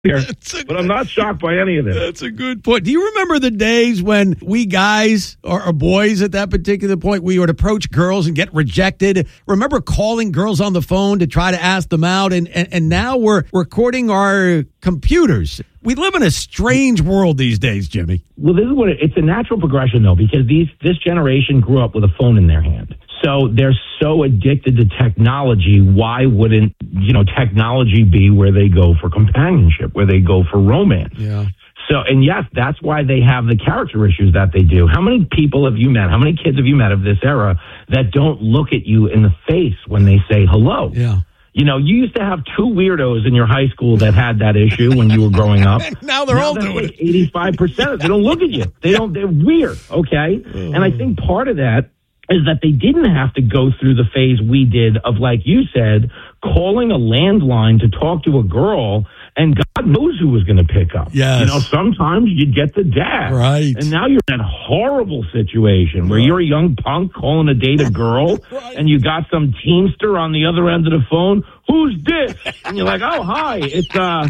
here, but I'm not shocked by any of this. That's a good point. Do you remember the days when we guys or boys at that particular point, we would approach girls and get rejected? Remember calling girls on the phone to try to ask them out? And now we're recording our computers. We live in a strange world these days, Jimmy. Well, this is what it's a natural progression, though, because this generation grew up with a phone in their hand. So they're so addicted to technology. Why wouldn't, technology be where they go for companionship, where they go for romance? Yeah. So, and yes, that's why they have the character issues that they do. How many people have you met? How many kids have you met of this era that don't look at you in the face when they say hello? Yeah. You used to have two weirdos in your high school that had that issue when you were growing up. Now they're all doing it. 85%. They don't look at you. They're weird. Okay. And I think part of that is that they didn't have to go through the phase we did of, like you said, calling a landline to talk to a girl, and God knows who was going to pick up. Yes. Sometimes you'd get the dad. Right. And now you're in a horrible situation where you're a young punk calling a date a girl, right. And you got some teamster on the other end of the phone. Who's this? And you're like, oh, hi, it's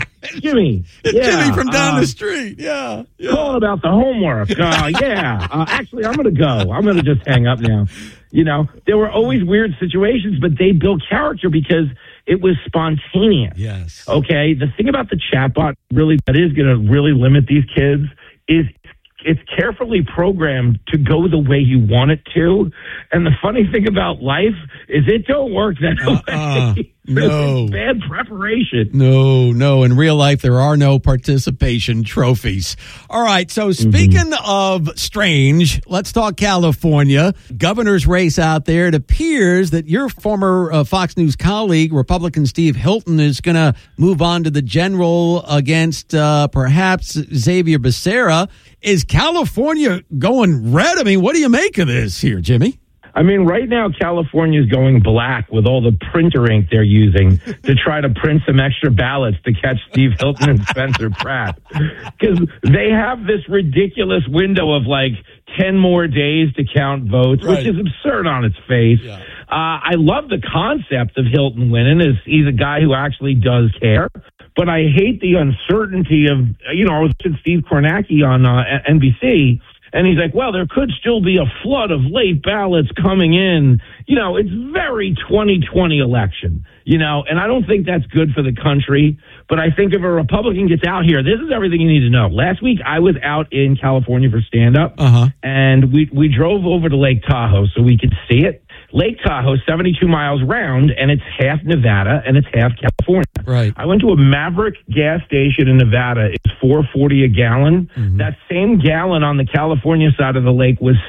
Jimmy. It's Jimmy from down the street. Yeah. Calling about the homework. Actually, I'm going to go. I'm going to just hang up now. There were always weird situations, but they built character because it was spontaneous. Yes. Okay. The thing about the chatbot that is going to really limit these kids is it's carefully programmed to go the way you want it to. And the funny thing about life is it don't work that way. No. It's bad preparation. No. In real life, there are no participation trophies. All right. So speaking of strange, let's talk California. Governor's race out there. It appears that your former Fox News colleague, Republican Steve Hilton, is going to move on to the general against perhaps Xavier Becerra. Is California going red? I mean, what do you make of this here, Jimmy? I mean, right now, California is going black with all the printer ink they're using to try to print some extra ballots to catch Steve Hilton and Spencer Pratt. Because they have this ridiculous window of 10 more days to count votes, right. Which is absurd on its face. Yeah. I love the concept of Hilton winning. He's a guy who actually does care. But I hate the uncertainty of, I was watching Steve Kornacki on NBC, and he's like, well, there could still be a flood of late ballots coming in. It's very 2020 election, and I don't think that's good for the country. But I think if a Republican gets out here, this is everything you need to know. Last week, I was out in California for stand-up, and we drove over to Lake Tahoe so we could see it. Lake Tahoe, 72 miles round, and it's half Nevada and it's half California. Right. I went to a Maverick gas station in Nevada. It's $4.40 a gallon. Mm-hmm. That same gallon on the California side of the lake was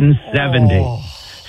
$7.70. Oh.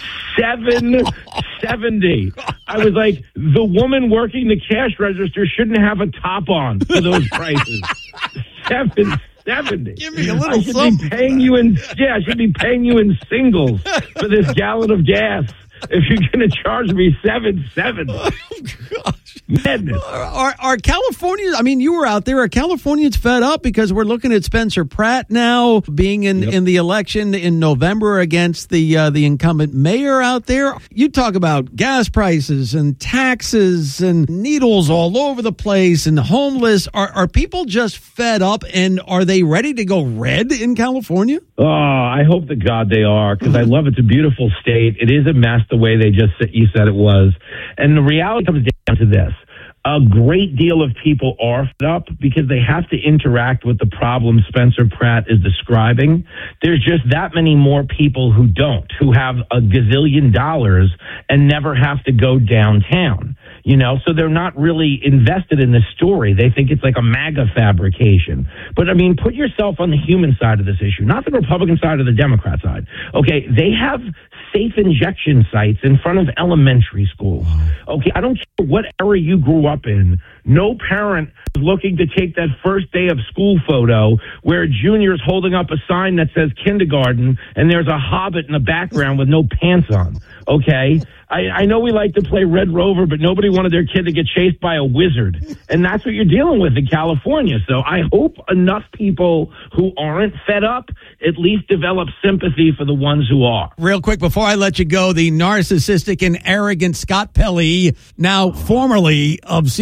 $7.70. I was like, the woman working the cash register shouldn't have a top on for those prices. $7.70. Give me a little I should something. Be paying you in. Yeah, I should be paying you in singles for this gallon of gas. If you're going to charge me $7.70. Oh, gosh. Madness. Are Californians, I mean, you were out there, are Californians fed up because we're looking at Spencer Pratt now being in the election in November against the incumbent mayor out there? You talk about gas prices and taxes and needles all over the place and homeless. Are people just fed up, and are they ready to go red in California? Oh, I hope to God they are, because I love it. It's a beautiful state. It is a mess the way you said it was. And the reality comes down to this. A great deal of people are fed up because they have to interact with the problem Spencer Pratt is describing. There's just that many more people who don't, who have a gazillion dollars and never have to go downtown. So they're not really invested in this story. They think it's like a MAGA fabrication. But, I mean, put yourself on the human side of this issue, not the Republican side or the Democrat side. Okay, they have safe injection sites in front of elementary schools. Okay, I don't care what era you grew up in. No parent is looking to take that first day of school photo where junior's holding up a sign that says kindergarten and there's a hobbit in the background with no pants on. Okay? I know we like to play Red Rover, but nobody wanted their kid to get chased by a wizard. And that's what you're dealing with in California. So I hope enough people who aren't fed up at least develop sympathy for the ones who are. Real quick, before I let you go, the narcissistic and arrogant Scott Pelley, now formerly of CBS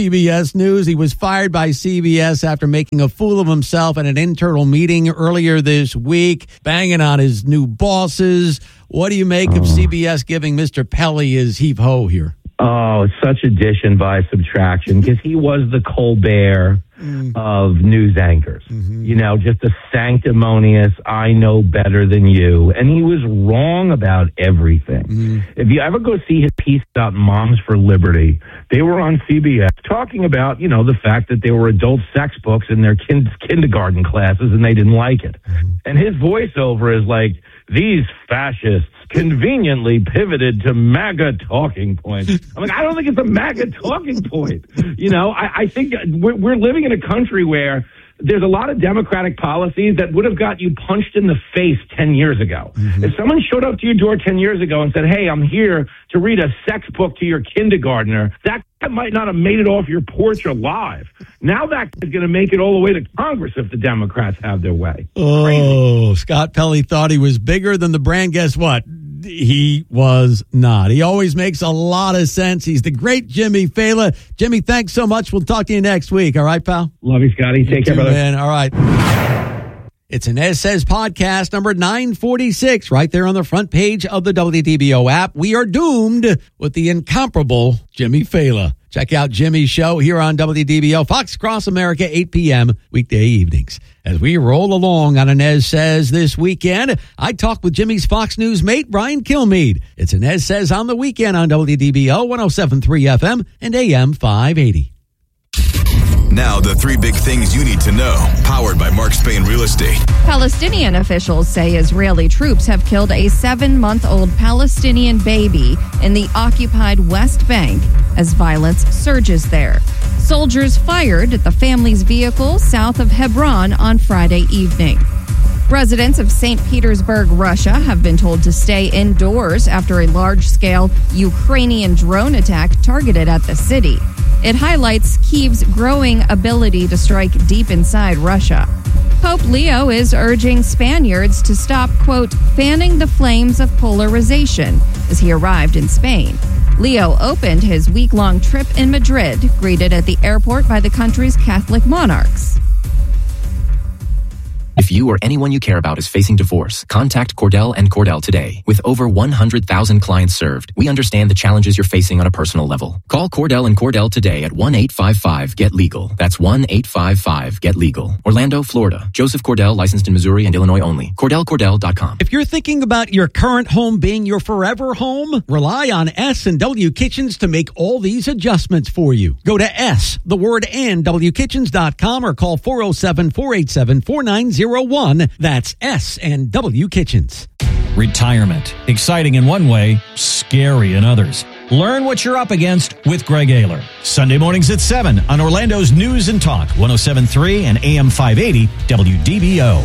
Fox News. He was fired by CBS after making a fool of himself at an internal meeting earlier this week, banging on his new bosses. What do you make of CBS giving Mr. Pelly his heave-ho here? Oh, it's such addition by subtraction, because he was the Colbert of news anchors. You know, just a sanctimonious, I know better than you. And he was wrong about everything. If you ever go see his piece about Moms for Liberty, they were on CBS talking about, you know, the fact that there were adult sex books in their kindergarten classes and they didn't like it. And his voiceover is like, these fascists conveniently pivoted to MAGA talking points. I'm like, I don't think it's a MAGA talking point. You know, I think we're living in a country where there's a lot of Democratic policies that would have got you punched in the face 10 years ago. If someone showed up to your door 10 years ago and said, hey, I'm here to read a sex book to your kindergartner, that might not have made it off your porch alive. Now that is going to make it all the way to Congress if the Democrats have their way. Oh, Crazy. Scott Pelly thought he was bigger than the brand. Guess what? He was not. He always makes a lot of sense. He's the great Jimmy Failla. Jimmy, thanks so much. We'll talk to you next week. All right, pal? Love you, Scotty. Take care, brother. Man. All right. It's an Ed Says podcast number 946 right there on the front page of the WDBO app. We are doomed with the incomparable Jimmy Failla. Check out Jimmy's show here on WDBO, Fox Cross America, 8 p.m. weekday evenings. As we roll along on an Ed Says this weekend, I talk with Jimmy's Fox News mate, Brian Kilmeade. It's an Ed Says on the weekend on WDBO, 107.3 FM and AM 580. Now, the three big things you need to know, powered by Mark Spain Real Estate. Palestinian officials say Israeli troops have killed a 7-month-old Palestinian baby in the occupied West Bank as violence surges there. Soldiers fired at the family's vehicle south of Hebron on Friday evening. Residents of St. Petersburg, Russia, have been told to stay indoors after a large-scale Ukrainian drone attack targeted at the city. It highlights Kyiv's growing ability to strike deep inside Russia. Pope Leo is urging Spaniards to stop, quote, fanning the flames of polarization as he arrived in Spain. Leo opened his week-long trip in Madrid, greeted at the airport by the country's Catholic monarchs. If you or anyone you care about is facing divorce, contact Cordell & Cordell today. With over 100,000 clients served, we understand the challenges you're facing on a personal level. Call Cordell & Cordell today at 1-855-GET-LEGAL. That's 1-855-GET-LEGAL. Orlando, Florida. Joseph Cordell, licensed in Missouri and Illinois only. CordellCordell.com. If you're thinking about your current home being your forever home, rely on S&W Kitchens to make all these adjustments for you. Go to SWkitchens.com or call 407-487-4901. That's S&W Kitchens. Retirement. Exciting in one way, scary in others. Learn what you're up against with Greg Ayler. Sunday mornings at 7 on Orlando's News and Talk, 107.3 and AM 580 WDBO.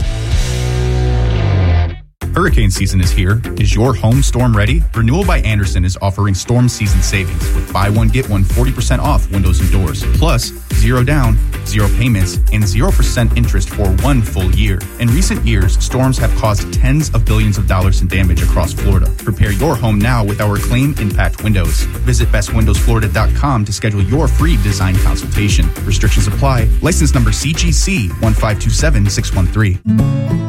Hurricane season is here. Is your home storm ready? Renewal by Andersen is offering storm season savings with buy one, get one 40% off windows and doors. Plus, 0 down, 0 payments, and 0% interest for 1 full year. In recent years, storms have caused tens of billions of dollars in damage across Florida. Prepare your home now with our Claim Impact Windows. Visit bestwindowsflorida.com to schedule your free design consultation. Restrictions apply. License number CGC 1527613.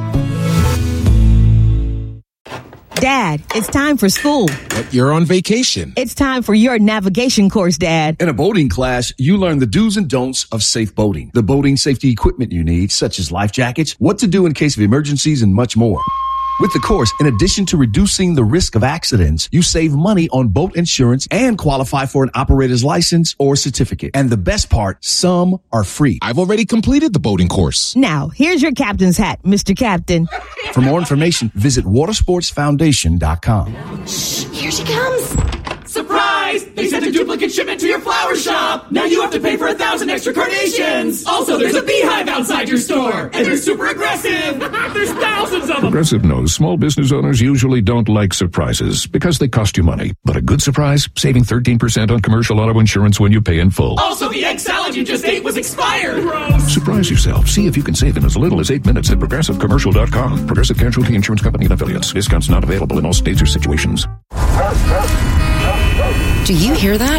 Dad, it's time for school. But you're on vacation. It's time for your navigation course, Dad. In a boating class, you learn the do's and don'ts of safe boating, the boating safety equipment you need, such as life jackets, what to do in case of emergencies, and much more. With the course, in addition to reducing the risk of accidents, you save money on boat insurance and qualify for an operator's license or certificate. And the best part, some are free. I've already completed the boating course. Now, here's your captain's hat, Mr. Captain. For more information, visit watersportsfoundation.com. Shh, here she comes. Surprise! They sent a duplicate shipment to your flower shop! Now you have to pay for 1,000 extra carnations! Also, there's a beehive outside your store! And they're super aggressive! There's thousands of them! Progressive knows small business owners usually don't like surprises because they cost you money. But a good surprise? Saving 13% on commercial auto insurance when you pay in full. Also, the egg salad you just ate was expired! Gross! Surprise yourself. See if you can save in as little as 8 minutes at ProgressiveCommercial.com. Progressive Casualty Insurance Company and Affiliates. Discounts not available in all states or situations. Do you hear that?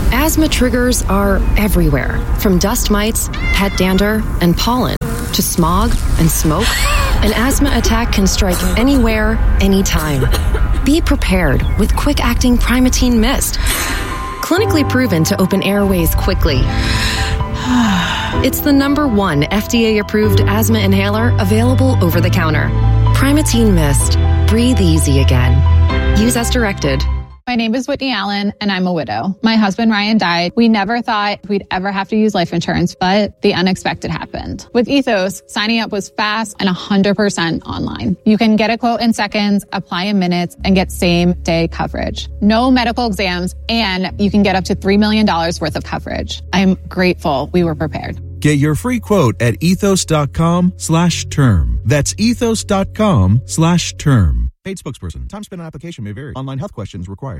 Asthma triggers are everywhere, from dust mites, pet dander, and pollen, to smog and smoke. An asthma attack can strike anywhere, anytime. Be prepared with quick-acting Primatene Mist. Clinically proven to open airways quickly. It's the #1 FDA-approved asthma inhaler available over the counter. Primatene Mist. Breathe easy again. Use as directed. My name is Whitney Allen, and I'm a widow. My husband, Ryan, died. We never thought we'd ever have to use life insurance, but the unexpected happened. With Ethos, signing up was fast and 100% online. You can get a quote in seconds, apply in minutes, and get same-day coverage. No medical exams, and you can get up to $3 million worth of coverage. I'm grateful we were prepared. Get your free quote at ethos.com/term. That's ethos.com/term. Paid spokesperson. Time spent on application may vary. Online health questions required.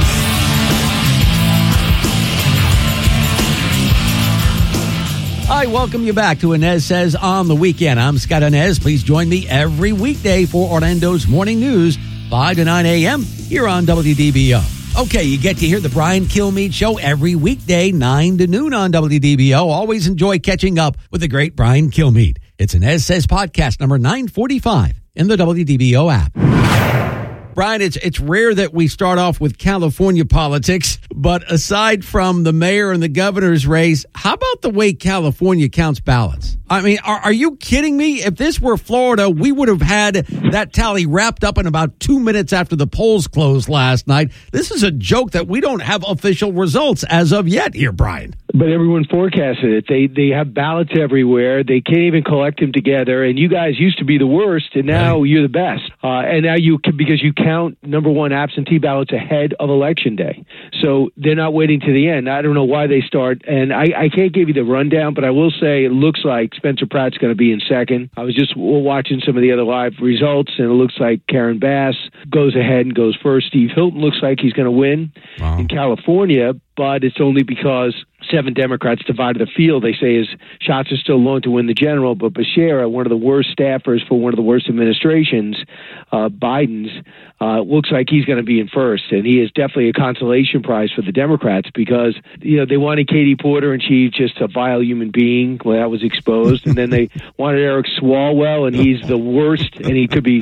I welcome you back to Inez Says on the Weekend. I'm Scott Inez. Please join me every weekday for Orlando's Morning News, 5 to 9 a.m. here on WDBO. Okay, you get to hear the Brian Kilmeade Show every weekday, 9 to noon on WDBO. Always enjoy catching up with the great Brian Kilmeade. It's Inez Says podcast number 945 in the WDBO app. Brian, it's rare that we start off with California politics, but aside from the mayor and the governor's race, how about the way California counts ballots? I mean, are you kidding me? If this were Florida, we would have had that tally wrapped up in about 2 minutes after the polls closed last night. This is a joke that we don't have official results as of yet here, Brian. But everyone forecasted it. They have ballots everywhere. They can't even collect them together. And you guys used to be the worst, and now you're the best. And now you can, because you count #1 absentee ballots ahead of Election Day. So they're not waiting to the end. I don't know why they start. And I can't give you the rundown, but I will say it looks like Spencer Pratt's going to be in second. I was just watching some of the other live results, and it looks like Karen Bass goes ahead and goes first. Steve Hilton looks like he's going to win in California, but it's only because 7 Democrats divided the field. They say his shots are still long to win the general, but Becerra, one of the worst staffers for one of the worst administrations, Biden's, looks like he's going to be in first. And he is definitely a consolation prize for the Democrats because, they wanted Katie Porter and she's just a vile human being. Well, that was exposed. And then they wanted Eric Swalwell, and he's the worst, and could be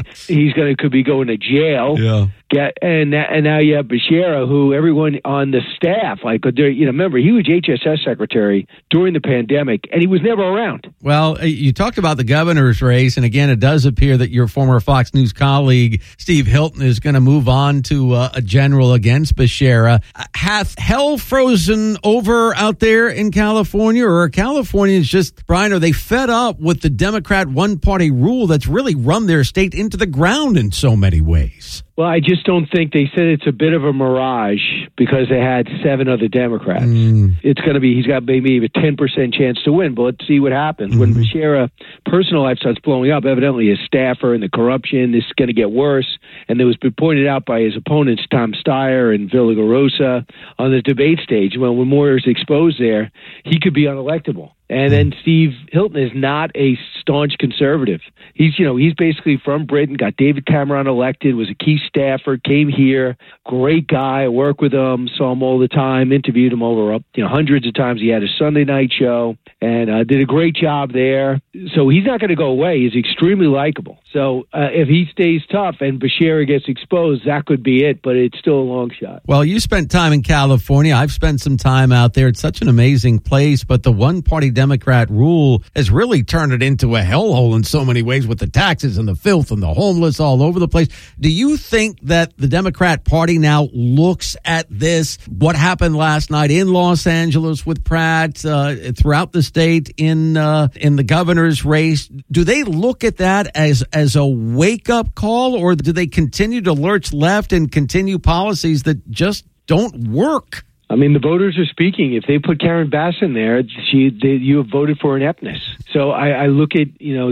going to jail. Yeah. And now you have Becerra, who everyone on the staff, remember, he was HSS secretary during the pandemic, and he was never around. Well, you talked about the governor's race, and again, it does appear that your former Fox News colleague, Steve Hilton, is going to move on to a general against Becerra. Hath hell frozen over out there in California, or are Californians just, Brian, are they fed up with the Democrat one-party rule that's really run their state into the ground in so many ways? Well, I just don't think they said it's a bit of a mirage because they had 7 other Democrats. It's going to be, he's got maybe a 10% chance to win, but let's see what happens. When Becerra personal life starts blowing up, evidently his staffer and the corruption is going to get worse. And it was pointed out by his opponents, Tom Steyer and Villaraigosa, on the debate stage. Well, when Moore is exposed there, he could be unelectable. And then Steve Hilton is not a staunch conservative. He's basically from Britain, got David Cameron elected, was a key staffer, came here, great guy. I work with him, saw him all the time, interviewed him over hundreds of times. He had a Sunday night show and did a great job there. So he's not going to go away. He's extremely likable. So if he stays tough and Becerra gets exposed, that could be it, but it's still a long shot. Well, you spent time in California. I've spent some time out there. It's such an amazing place, but the one-party Democrat rule has really turned it into a hellhole in so many ways with the taxes and the filth and the homeless all over the place. Do you think that the Democrat Party now looks at this, what happened last night in Los Angeles with Pratt, throughout the state in the governor's race? Do they look at that as a wake-up call, or do they continue to lurch left and continue policies that just don't work? I mean, the voters are speaking. If they put Karen Bass in there, you have voted for ineptness. So I look at,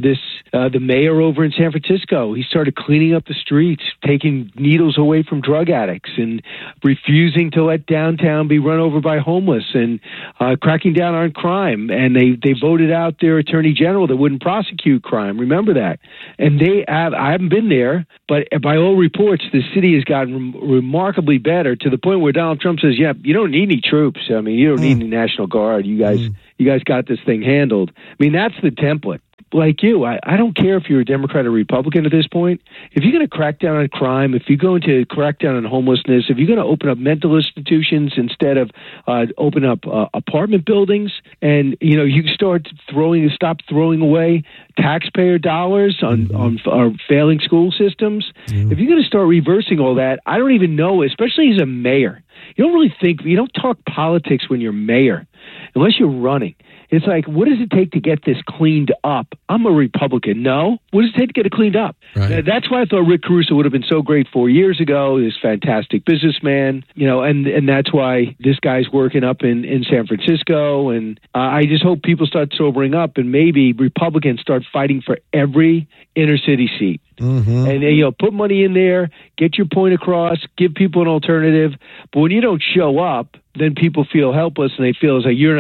the mayor over in San Francisco. He started cleaning up the streets, taking needles away from drug addicts and refusing to let downtown be run over by homeless and cracking down on crime. And they voted out their attorney general that wouldn't prosecute crime. Remember that. And I haven't been there, but by all reports, the city has gotten remarkably better to the point where Donald Trump says, yeah, you don't don't need any troops. I mean, you don't need any National Guard. You guys got this thing handled. I mean, that's the template. Like you, I don't care if you're a Democrat or Republican at this point. If you're going to crack down on crime, if you're going to crack down on homelessness, if you're going to open up mental institutions instead of open up apartment buildings, and you stop throwing away taxpayer dollars on our failing school systems. If you're going to start reversing all that, I don't even know, especially as a mayor. You don't talk politics when you're mayor, unless you're running. It's like, what does it take to get this cleaned up? I'm a Republican. No. What does it take to get it cleaned up? Right. That's why I thought Rick Caruso would have been so great 4 years ago, this fantastic businessman, and that's why this guy's working up in San Francisco. And I just hope people start sobering up, and maybe Republicans start fighting for every inner city seat. And put money in there, get your point across, give people an alternative. But when you don't show up, then people feel helpless, and they feel as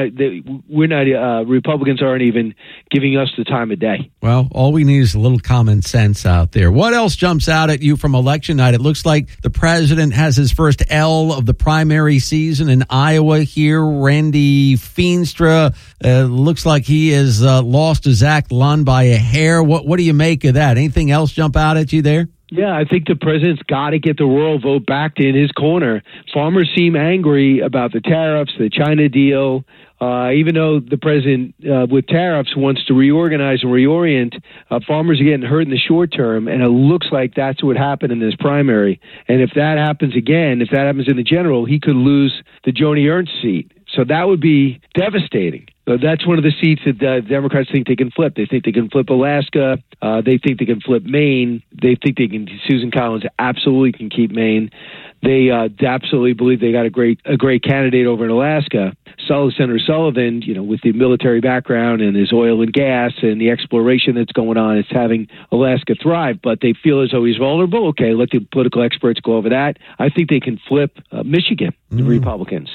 like Republicans aren't even giving us the time of day. Well, all we need is a little common sense out there. What else jumps out at you from election night? It looks like the president has his first L of the primary season in Iowa here. Randy Feenstra looks like he has lost to Zach Lund by a hair. What do you make of that? Anything else jump out at you there? Yeah, I think the president's got to get the rural vote back in his corner. Farmers seem angry about the tariffs, the China deal. Even though the president, with tariffs, wants to reorganize and reorient, farmers are getting hurt in the short term, and it looks like that's what happened in this primary. And if that happens again, if that happens in the general, he could lose the Joni Ernst seat. So that would be devastating. That's one of the seats that Democrats think they can flip. They think they can flip Alaska. They think they can flip Maine. They think they can. Susan Collins absolutely can keep Maine. They absolutely believe they got a great candidate over in Alaska. Senator Sullivan, with the military background and his oil and gas and the exploration that's going on, it's having Alaska thrive. But they feel as though he's vulnerable. Okay, let the political experts go over that. I think they can flip Michigan, the Republicans.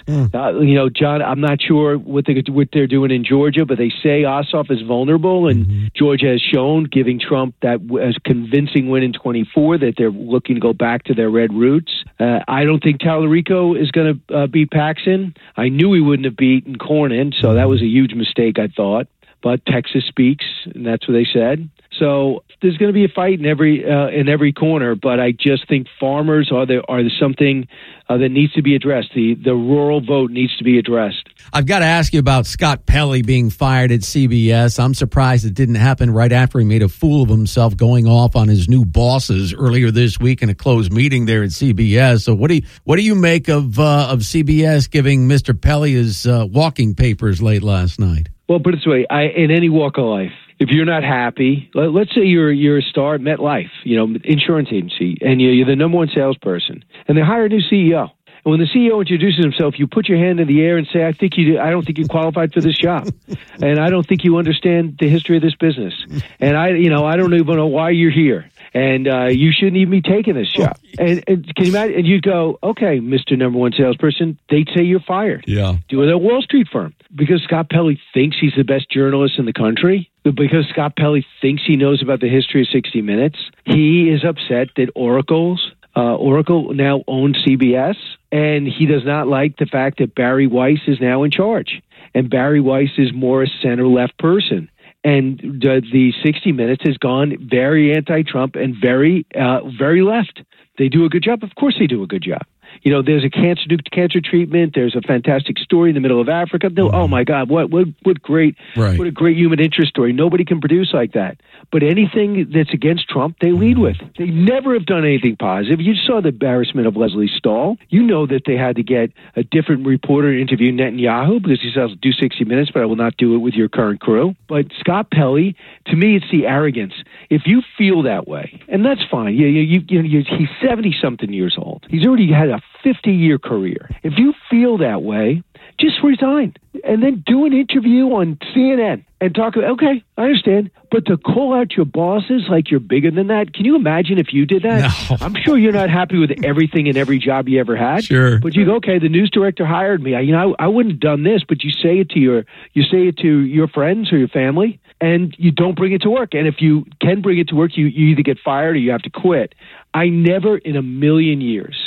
John, I'm not sure what they're doing in Georgia, but they say Ossoff is vulnerable, and Georgia has shown, giving Trump that as convincing win in 24, that they're looking to go back to their red roots. I don't think Tallarico is going to beat Paxson. I knew he wouldn't have beaten Cornyn, so that was a huge mistake, I thought. But Texas speaks, and that's what they said. So there's going to be a fight in every corner, but I just think farmers are something that needs to be addressed. The rural vote needs to be addressed. I've got to ask you about Scott Pelley being fired at CBS. I'm surprised it didn't happen right after he made a fool of himself going off on his new bosses earlier this week in a closed meeting there at CBS. So what do you make of CBS giving Mr. Pelley his walking papers late last night? Well, put it this way, in any walk of life, if you're not happy, let's say you're a star at MetLife, insurance agency, and you're the number one salesperson, and they hire a new CEO. And when the CEO introduces himself, you put your hand in the air and say, I don't think you're qualified for this job. And I don't think you understand the history of this business. And I don't even know why you're here. And you shouldn't even be taking this job. And can you imagine? And you'd go, okay, Mr. Number One Salesperson, they'd say you're fired. Yeah. Do it at a Wall Street firm. Because Scott Pelley thinks he's the best journalist in the country. Because Scott Pelley thinks he knows about the history of 60 Minutes. He is upset that Oracle now owns CBS. And he does not like the fact that Barry Weiss is now in charge. And Barry Weiss is more a center-left person. And the 60 Minutes has gone very anti-Trump and very left. They do a good job. Of course they do a good job. There's a cancer treatment. There's a fantastic story in the middle of Africa. Oh my God, what a great human interest story. Nobody can produce like that. But anything that's against Trump, they lead with. They never have done anything positive. You saw the embarrassment of Leslie Stahl. You know that they had to get a different reporter to interview Netanyahu because he says, do 60 Minutes, but I will not do it with your current crew. But Scott Pelley, to me, it's the arrogance. If you feel that way, and that's fine. He's 70-something years old. He's already had a 50-year career. If you feel that way, just resign and then do an interview on CNN and talk about, okay, I understand, but to call out your bosses like you're bigger than that, can you imagine if you did that? No. I'm sure you're not happy with everything and every job you ever had. Sure. But you go, okay, the news director hired me. I wouldn't have done this, but you say it to your friends or your family, and you don't bring it to work. And if you can bring it to work, you either get fired or you have to quit. I never in a million years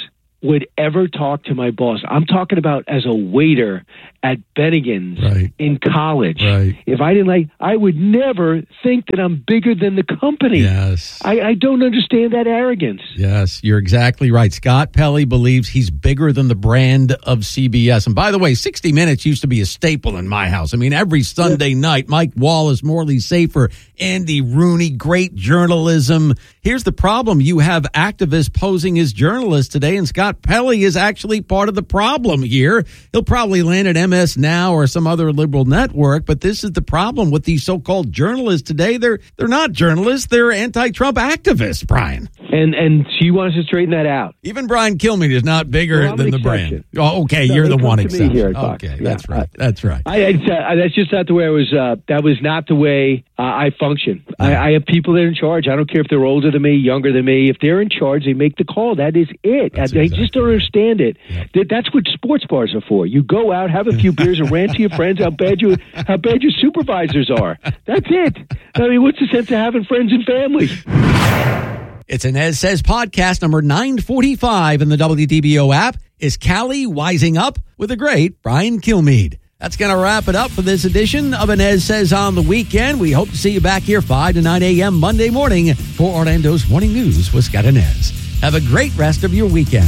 would ever talk to my boss. I'm talking about as a waiter at Bennigan's in college. If I didn't I would never think that I'm bigger than the company. Yes. I don't understand that arrogance. Yes, you're exactly right. Scott Pelley believes he's bigger than the brand of CBS. And by the way, 60 Minutes used to be a staple in my house. I mean, every Sunday night, Mike Wallace, Morley Safer, Andy Rooney, great journalism. Here's the problem. You have activists posing as journalists today, and Scott Pelley is actually part of the problem here. He'll probably land at MS Now or some other liberal network, but this is the problem with these so-called journalists today. They're not journalists. They're anti-Trump activists, Brian. And she wants to straighten that out. Even Brian Kilmeade is not bigger than the brand. Oh, okay, No, you're the come one to me exception. here at Fox. Okay, Yeah. that's right. That's right. That's just not the way I was. That was not the way I function. I have people that are in charge. I don't care if they're older than me, younger than me. If they're in charge, they make the call. That is it. They just don't understand it. That's what sports bars are for. You go out, have a few beers, and rant to your friends how bad your supervisors are. That's it. I mean, what's the sense of having friends and family? It's an As Says podcast number 945 in the WDBO app. Is Callie wising up with the great Brian Kilmeade? That's going to wrap it up for this edition of Inez Says on the Weekend. We hope to see you back here 5 to 9 a.m. Monday morning for Orlando's Morning News with Scott Inez. Have a great rest of your weekend.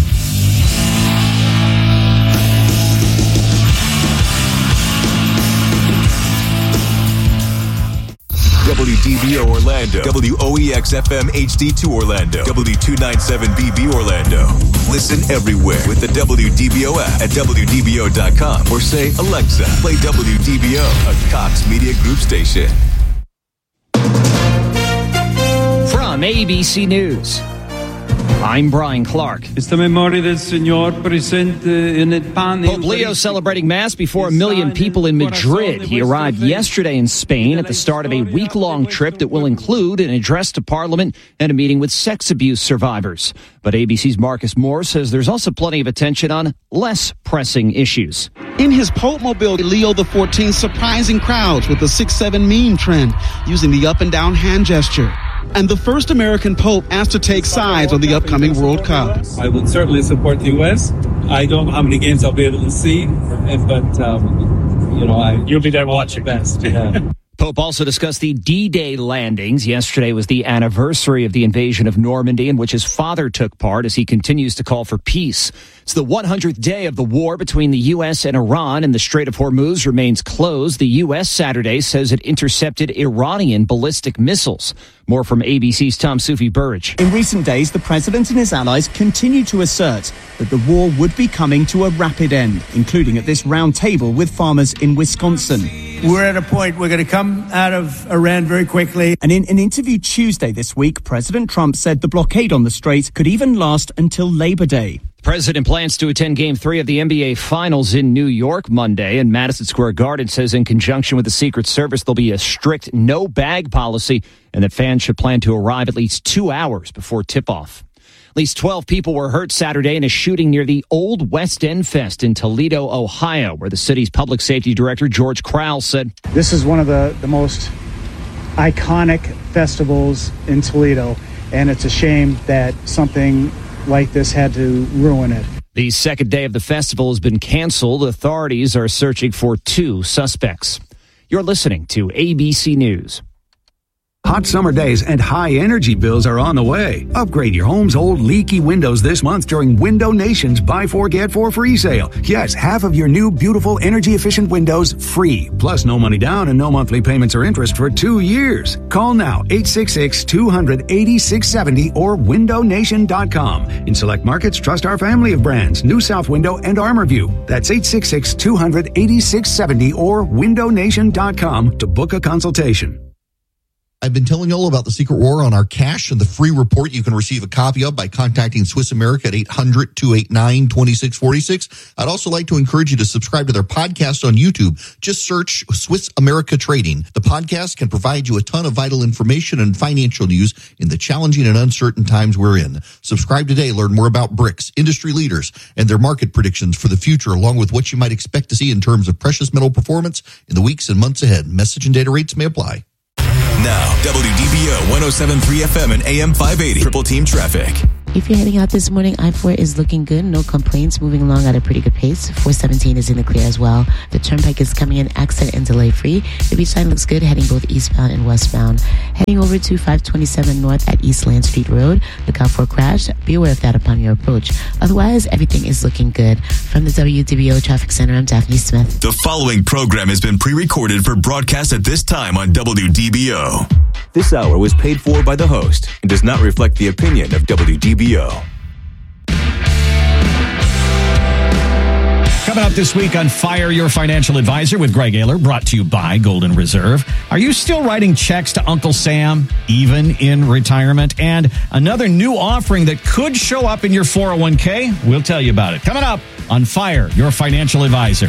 WDBO Orlando, WOEX-FM HD2 Orlando, W297BB Orlando. Listen everywhere with the WDBO app at WDBO.com or say, Alexa, play WDBO, a Cox Media Group station. From ABC News, I'm Brian Clark. Pope Leo celebrating Mass before 1 million people in Madrid. He arrived yesterday in Spain at the start of a week-long trip that will include an address to Parliament and a meeting with sex abuse survivors. But ABC's Marcus Moore says there's also plenty of attention on less pressing issues. In his Pope Mobile, Leo XIV surprising crowds with the 6-7 meme trend, using the up and down hand gesture. And the first American Pope asked to take sides on the upcoming World Cup. I would certainly support the U.S. I don't know how many games I'll be able to see, but, you'll be there watching best. Yeah. Pope also discussed the D-Day landings. Yesterday was the anniversary of the invasion of Normandy, in which his father took part as he continues to call for peace. It's the 100th day of the war between the U.S. and Iran, and the Strait of Hormuz remains closed. The U.S. Saturday says it intercepted Iranian ballistic missiles. More from ABC's Tom Sufi Burridge. In recent days, the president and his allies continue to assert that the war would be coming to a rapid end, including at this round table with farmers in Wisconsin. We're at a point we're going to come out of Iran very quickly. And in an interview Tuesday this week, President Trump said the blockade on the Strait could even last until Labor Day. The president plans to attend Game 3 of the NBA Finals in New York Monday, and Madison Square Garden says in conjunction with the Secret Service there'll be a strict no-bag policy and that fans should plan to arrive at least 2 hours before tip-off. At least 12 people were hurt Saturday in a shooting near the Old West End Fest in Toledo, Ohio, where the city's public safety director, George Crowell, said, "This is one of the most iconic festivals in Toledo, and it's a shame that something like this had to ruin it." The second day of the festival has been canceled. Authorities are searching for 2 suspects. You're listening to ABC News. Hot summer days and high energy bills are on the way. Upgrade your home's old leaky windows this month during Window Nation's Buy 4 Get 4 free sale. Yes, half of your new beautiful energy efficient windows free. Plus no money down and no monthly payments or interest for 2 years. Call now 866-200-8670 or windownation.com. In select markets, trust our family of brands, New South Window and ArmorView. That's 866-200-8670 or windownation.com to book a consultation. I've been telling you all about the Secret War on our cash and the free report you can receive a copy of by contacting Swiss America at 800-289-2646. I'd also like to encourage you to subscribe to their podcast on YouTube. Just search Swiss America Trading. The podcast can provide you a ton of vital information and financial news in the challenging and uncertain times we're in. Subscribe today. Learn more about BRICS, industry leaders, and their market predictions for the future, along with what you might expect to see in terms of precious metal performance in the weeks and months ahead. Message and data rates may apply. Now, WDBO 107.3 FM and AM 580. Triple Team Traffic. If you're heading out this morning, I-4 is looking good. No complaints. Moving along at a pretty good pace. 417 is in the clear as well. The turnpike is coming in accident and delay free. The beach line looks good, heading both eastbound and westbound. Heading over to 527 North at East Land Street Road. Look out for a crash. Be aware of that upon your approach. Otherwise, everything is looking good. From the WDBO Traffic Center, I'm Daphne Smith. The following program has been pre-recorded for broadcast at this time on WDBO. This hour was paid for by the host and does not reflect the opinion of WDBO. Coming up this week on Fire Your Financial Advisor with Greg Ayler, brought to you by Golden Reserve. Are you still writing checks to Uncle Sam, even in retirement? And another new offering that could show up in your 401k? We'll tell you about it. Coming up on Fire Your Financial Advisor.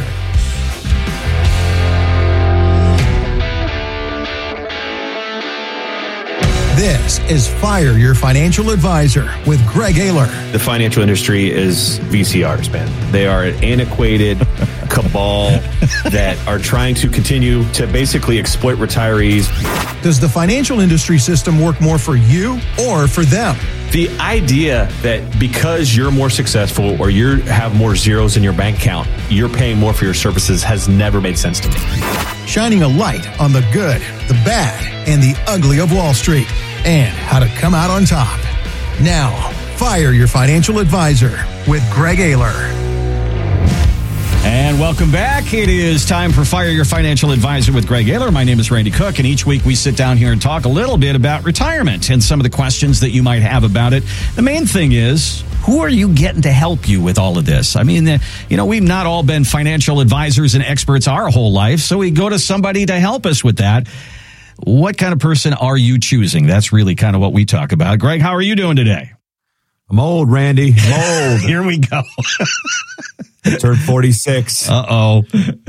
This is Fire Your Financial Advisor with Greg Ayler. The financial industry is VCRs, man. They are an antiquated cabal that are trying to continue to basically exploit retirees. Does the financial industry system work more for you or for them? The idea that because you're more successful or you have more zeros in your bank account, you're paying more for your services has never made sense to me. Shining a light on the good, the bad, and the ugly of Wall Street, and how to come out on top. Now, Fire Your Financial Advisor with Greg Ayler. And welcome back. It is time for Fire Your Financial Advisor with Greg Ayler. My name is Randy Cook, and each week we sit down here and talk a little bit about retirement and some of the questions that you might have about it. The main thing is, who are you getting to help you with all of this? I mean, we've not all been financial advisors and experts our whole life, so we go to somebody to help us with that. What kind of person are you choosing? That's really kind of what we talk about. Greg, how are you doing today? I'm old, Randy. I'm old. Here we go. I turned 46. Uh-oh.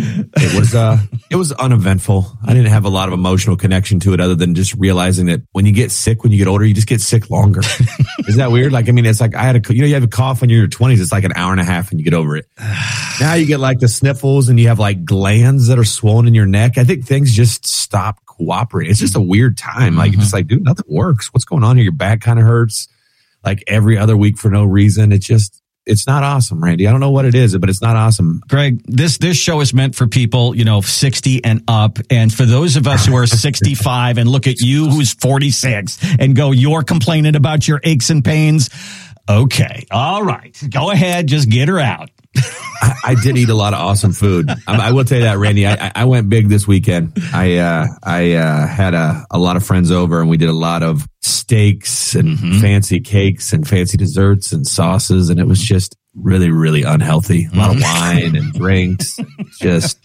It was uneventful. I didn't have a lot of emotional connection to it other than just realizing that when you get sick, when you get older, you just get sick longer. Isn't that weird? Like, I mean, it's like you have a cough when you're in your 20s. It's like an hour and a half and you get over it. Now you get like the sniffles and you have like glands that are swollen in your neck. I think things just stop cooperating. It's just a weird time. Like, it's like, dude, nothing works. What's going on here? Your back kind of hurts like every other week for no reason. It's not awesome, Randy. I don't know what it is, but it's not awesome. Greg, this show is meant for people, 60 and up. And for those of us who are 65 and look at you who's 46 and go, you're complaining about your aches and pains. Okay. All right. Go ahead. Just get her out. I did eat a lot of awesome food. I will tell you that, Randy. I went big this weekend. I had a lot of friends over and we did a lot of steaks and fancy cakes and fancy desserts and sauces. And it was just really, really unhealthy. A lot of wine and drinks. Just,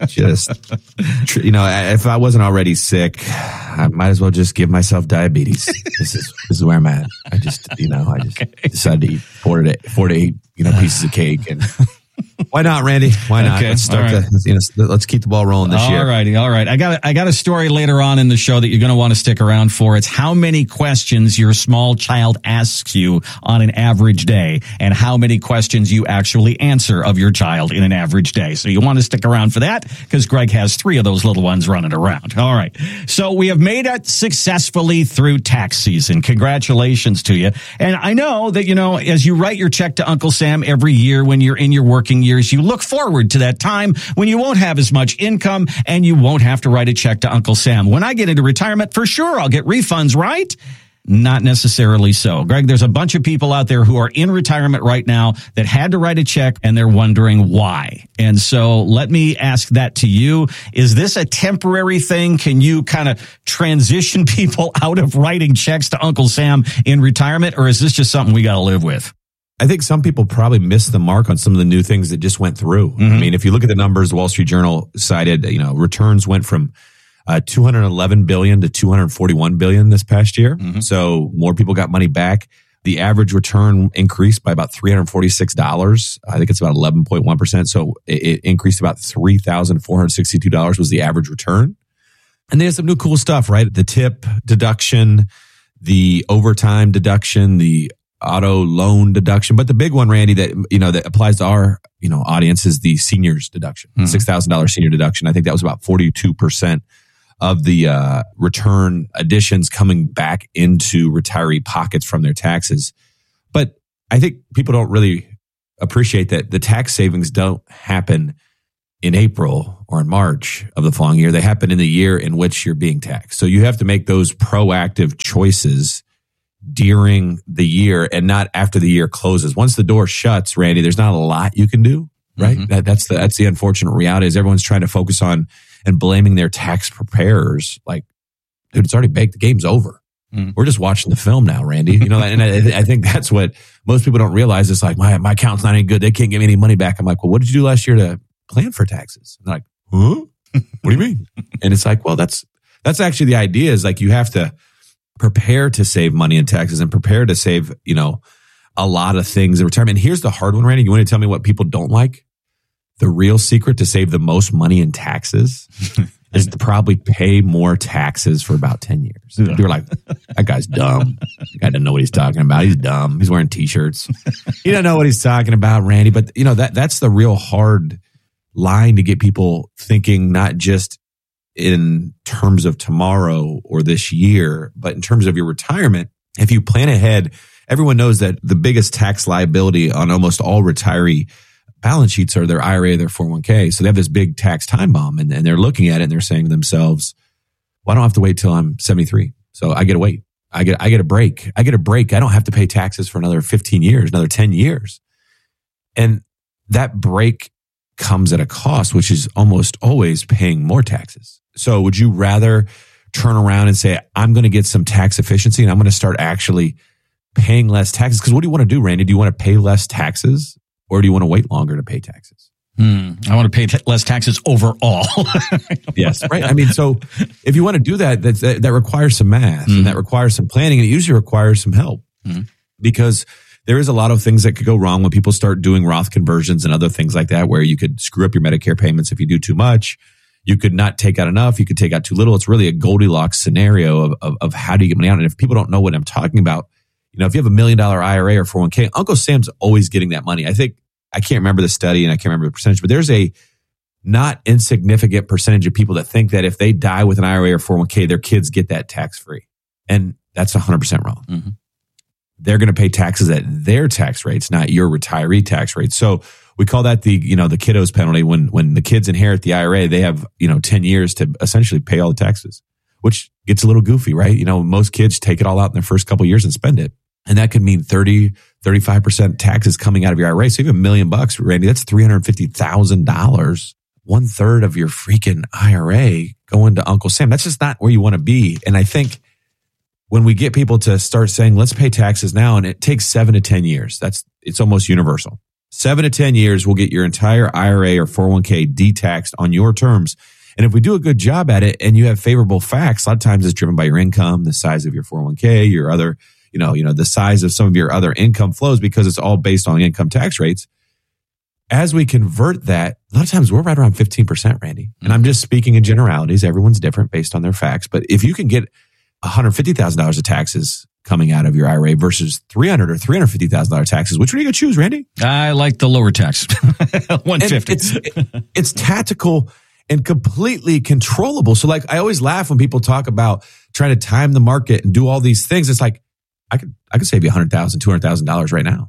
if I wasn't already sick, I might as well just give myself diabetes. This is where I'm at. I just decided to eat 4 to 8, pieces of cake and why not, Randy? Why not? Okay. Let's start let's keep the ball rolling this year. All right. I got a story later on in the show that you're going to want to stick around for. It's how many questions your small child asks you on an average day and how many questions you actually answer of your child in an average day. So you want to stick around for that because Greg has 3 of those little ones running around. All right. So we have made it successfully through tax season. Congratulations to you. And I know that, as you write your check to Uncle Sam every year when you're in your working years, you look forward to that time when you won't have as much income and you won't have to write a check to Uncle Sam. When I get into retirement, for sure, I'll get refunds, right? Not necessarily so. Greg, there's a bunch of people out there who are in retirement right now that had to write a check and they're wondering why. And so let me ask that to you. Is this a temporary thing? Can you kind of transition people out of writing checks to Uncle Sam in retirement, or is this just something we got to live with? I think some people probably missed the mark on some of the new things that just went through. I mean, if you look at the numbers, the Wall Street Journal cited, returns went from 211 billion to 241 billion this past year. So more people got money back. The average return increased by about $346. I think it's about 11.1%. So it increased about $3,462 was the average return. And there's some new cool stuff, right? The tip deduction, the overtime deduction, the auto loan deduction. But the big one, Randy, that applies to our audience is the seniors deduction, $6,000 senior deduction. I think that was about 42% of the return additions coming back into retiree pockets from their taxes. But I think people don't really appreciate that the tax savings don't happen in April or in March of the following year. They happen in the year in which you're being taxed. So you have to make those proactive choices during the year and not after the year closes. Once the door shuts, Randy, there's not a lot you can do, right? That's the unfortunate reality is everyone's trying to focus on and blaming their tax preparers. Like, dude, it's already baked. The game's over. We're just watching the film now, Randy. You know, and I think that's what most people don't realize. It's like, my account's not any good. They can't give me any money back. I'm like, well, what did you do last year to plan for taxes? And they're like, huh? What do you mean? And it's like, well, that's actually the idea is like you have to prepare to save money in taxes and prepare to save, you know, a lot of things in retirement. And here's the hard one, Randy. You want to tell me what people don't like? The real secret to save the most money in taxes is to probably pay more taxes for about 10 years. You're like, that guy's dumb. That guy doesn't know what he's talking about. He's dumb. He's wearing T-shirts. He doesn't know what he's talking about, Randy. But, you know, that's the real hard line to get people thinking, not just in terms of tomorrow or this year, but in terms of your retirement. If you plan ahead, everyone knows that the biggest tax liability on almost all retiree balance sheets are their IRA, their 401k. So they have this big tax time bomb and they're looking at it and they're saying to themselves, well, I don't have to wait till I'm 73. So I get to wait. I get a break. I get a break. I don't have to pay taxes for another 15 years, another 10 years. And that break comes at a cost, which is almost always paying more taxes. So would you rather turn around and say, I'm going to get some tax efficiency and I'm going to start actually paying less taxes? Because what do you want to do, Randy? Do you want to pay less taxes? Or do you want to wait longer to pay taxes? I want to pay less taxes overall. Yes, right. I mean, so if you want to do that, that requires some math and that requires some planning, and it usually requires some help because there is a lot of things that could go wrong when people start doing Roth conversions and other things like that, where you could screw up your Medicare payments if you do too much. You could not take out enough. You could take out too little. It's really a Goldilocks scenario of how do you get money out. And if people don't know what I'm talking about, you know, if you have $1 million IRA or 401k, Uncle Sam's always getting that money. I can't remember the study and I can't remember the percentage, but there's a not insignificant percentage of people that think that if they die with an IRA or 401k, their kids get that tax free. And that's 100% wrong. They're going to pay taxes at their tax rates, not your retiree tax rates. So we call that the kiddos penalty. When the kids inherit the IRA, they have, 10 years to essentially pay all the taxes, which gets a little goofy, right? You know, most kids take it all out in their first couple of years and spend it. And that could mean 35% taxes coming out of your IRA. So you have $1 million, Randy, that's $350,000, 1/3 of your freaking IRA going to Uncle Sam. That's just not where you want to be. And I think when we get people to start saying, let's pay taxes now, and it takes 7 to 10 years, it's almost universal. 7 to 10 years will get your entire IRA or 401k de-taxed on your terms. And if we do a good job at it and you have favorable facts, a lot of times it's driven by your income, the size of your 401k, your other the size of some of your other income flows, because it's all based on income tax rates. As we convert that, a lot of times we're right around 15%, Randy. And I'm just speaking in generalities. Everyone's different based on their facts. But if you can get $150,000 of taxes coming out of your IRA versus $300,000 or $350,000 taxes, which one are you going to choose, Randy? I like the lower tax, $150,000. It's tactical and completely controllable. So like I always laugh when people talk about trying to time the market and do all these things. It's like, I could save you $100,000, $200,000 right now.